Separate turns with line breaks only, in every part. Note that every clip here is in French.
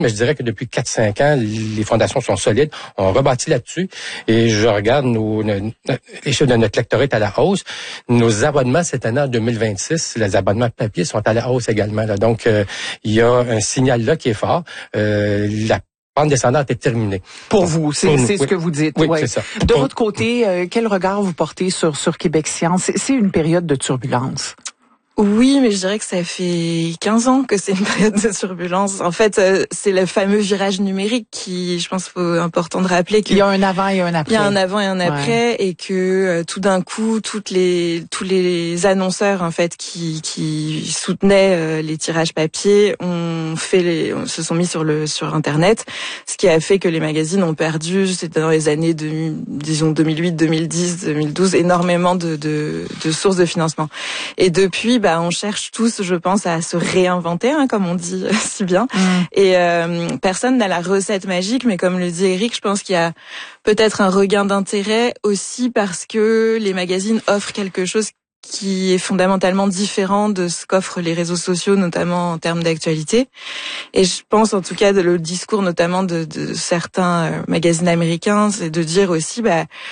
Mais je dirais que depuis 4-5 ans, les fondations sont solides. On rebâtit là-dessus. Et je regarde les chiffres de notre lectorat est à la hausse. Nos abonnements cette année, en 2026, les abonnements papier sont à la hausse également. Là. Donc, il y a un signal là qui est fort. La pente descendante est terminée.
Pour vous, c'est ce que vous dites.
Oui,
ouais.
c'est ça.
De votre côté, quel regard vous portez sur Québec Science? C'est une période de turbulence.
Oui, mais je dirais que ça fait 15 ans que c'est une période de turbulence. En fait, c'est le fameux virage numérique qui, je pense, important de rappeler qu'il
y a un avant et un après.
Il y a un avant et un après, et que tout d'un coup, tous les annonceurs en fait qui soutenaient les tirages papier se sont mis sur Internet, ce qui a fait que les magazines ont perdu, c'était dans les années disons 2008, 2010, 2012, énormément de sources de financement. Et depuis, on cherche tous, je pense, à se réinventer, comme on dit si bien. Et personne n'a la recette magique, mais comme le dit Éric, je pense qu'il y a peut-être un regain d'intérêt aussi parce que les magazines offrent quelque chose qui est fondamentalement différent de ce qu'offrent les réseaux sociaux, notamment en termes d'actualité. Et je pense, en tout cas, le discours notamment de certains magazines américains, c'est de dire aussi,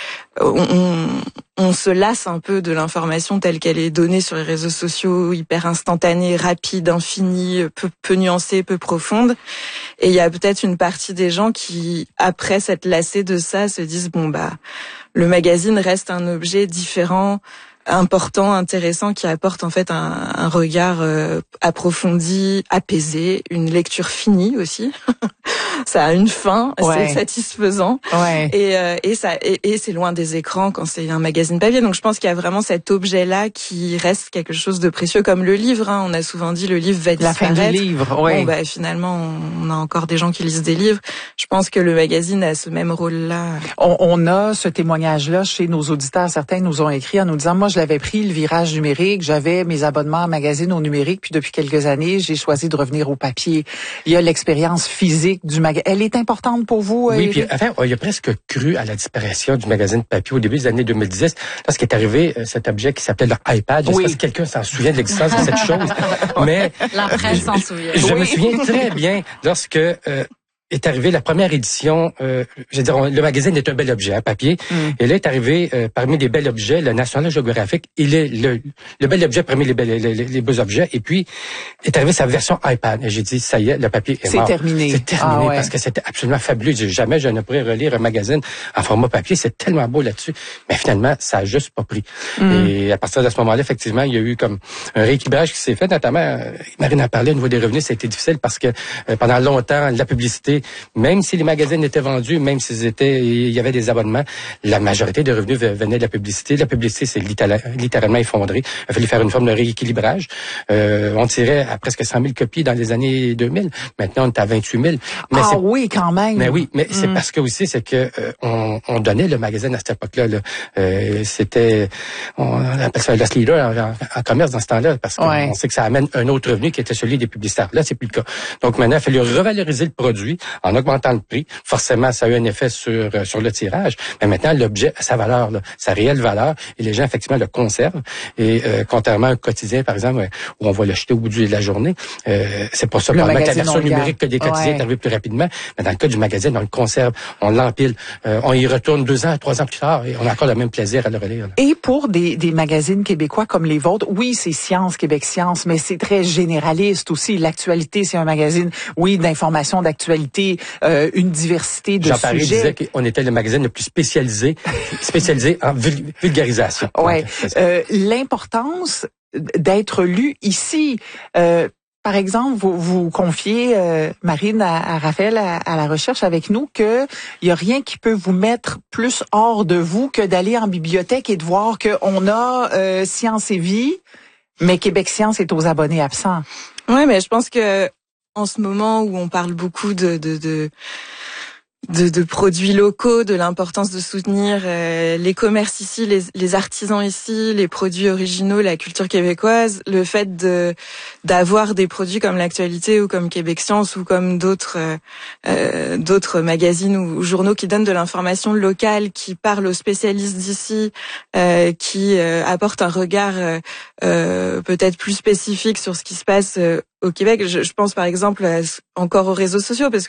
on se lasse un peu de l'information telle qu'elle est donnée sur les réseaux sociaux, hyper instantanée, rapide, infinie, peu nuancée, peu profonde. Et il y a peut-être une partie des gens qui, après s'être lassés de ça, se disent, le magazine reste un objet différent, important, intéressant, qui apporte en fait un regard approfondi, apaisé, une lecture finie aussi. Ça a une fin, c'est satisfaisant. Ouais. Et c'est loin des écrans quand c'est un magazine papier. Donc je pense qu'il y a vraiment cet objet-là qui reste quelque chose de précieux, comme le livre. On a souvent dit le livre va disparaître.
La fin du livre, oui.
Bon, finalement, on a encore des gens qui lisent des livres. Je pense que le magazine a ce même rôle-là.
On a ce témoignage-là chez nos auditeurs. Certains nous ont écrit en nous disant, moi, je l'avais pris, le virage numérique. J'avais mes abonnements à magazine au numérique. Puis depuis quelques années, j'ai choisi de revenir au papier. Il y a l'expérience physique du magazine. Elle est importante pour vous?
Oui, puis enfin, il a presque cru à la disparition du magazine papier au début des années 2010, lorsqu'est arrivé cet objet qui s'appelait le iPad. Je sais pas si quelqu'un s'en souvient de l'existence de cette chose, mais
la presse s'en souvient.
Je me souviens très bien lorsque est arrivée la première édition, le magazine est un bel objet, papier. Et là est arrivé parmi les bels objets, le National Geographic, il est le bel objet parmi les beaux objets. Et puis est arrivé sa version iPad. Et j'ai dit, ça y est, le papier est mort.
C'est terminé.
Parce que c'était absolument fabuleux. Jamais je ne pourrais relire un magazine en format papier. C'est tellement beau là-dessus. Mais finalement, ça a juste pas pris. Et à partir de ce moment-là, effectivement, il y a eu comme un rééquilibrage qui s'est fait. Notamment, Marine a parlé au niveau des revenus, ça a été difficile parce que pendant longtemps, la publicité, même si les magazines étaient vendus, même il y avait des abonnements, la majorité des revenus venaient de la publicité. La publicité s'est littéralement effondrée. Il a fallu faire une forme de rééquilibrage. On tirait à presque 100 000 copies dans les années 2000. Maintenant, on est à 28 000. Mais
oui, quand même.
Mais oui, mais c'est parce que aussi, c'est que on donnait le magazine à cette époque-là. On appelle ça loss leader en commerce dans ce temps-là, parce qu'on sait que ça amène un autre revenu qui était celui des publicitaires. Là, c'est plus le cas. Donc maintenant, il a fallu revaloriser le produit en augmentant le prix. Forcément, ça a eu un effet sur le tirage. Mais maintenant, l'objet a sa valeur, sa réelle valeur, et les gens, effectivement, le conservent. Et contrairement à un quotidien, par exemple, où on va l'acheter au bout de la journée, c'est pas ça. La version numérique que des quotidiens est arrivée plus rapidement. Mais dans le cas du magazine, on le conserve, on l'empile, on y retourne 2 ans, 3 ans plus tard, et on a encore le même plaisir à le relire. Là.
Et pour des magazines québécois comme les vôtres, oui, c'est Science, Québec Science, mais c'est très généraliste aussi. L'actualité, c'est un magazine, oui, d'information, d'actualité, une diversité de sujets.
Jean Paré disait qu'on était le magazine le plus spécialisé en vulgarisation.
Ouais. L'importance d'être lu ici. Par exemple, vous confiez, Marine, à Raphaël, à la recherche avec nous, que il y a rien qui peut vous mettre plus hors de vous que d'aller en bibliothèque et de voir qu'on a Science et Vie, mais Québec Science est aux abonnés absents.
Ouais, mais je pense que en ce moment où on parle beaucoup de de produits locaux, de l'importance de soutenir les commerces ici, les artisans ici, les produits originaux, la culture québécoise, le fait d'avoir des produits comme l'Actualité ou comme Québec Science ou comme d'autres magazines ou journaux qui donnent de l'information locale, qui parlent aux spécialistes d'ici, qui apportent un regard peut-être plus spécifique sur ce qui se passe au Québec. Je pense par exemple encore aux réseaux sociaux, parce que